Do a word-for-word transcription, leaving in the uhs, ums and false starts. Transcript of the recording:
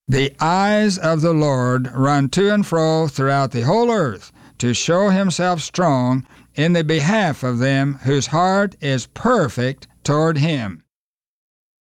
The eyes of the Lord run to and fro throughout the whole earth to show himself strong in the behalf of them whose heart is perfect toward him.